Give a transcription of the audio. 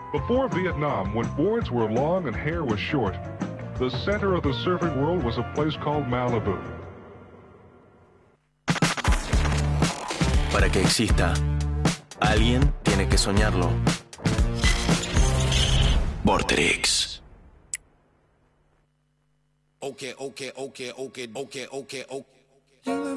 Before Vietnam, when boards were long and hair was short, the center of the surfing world was a place called Malibu. Para que exista, alguien tiene que soñarlo. Vorterix. Okay.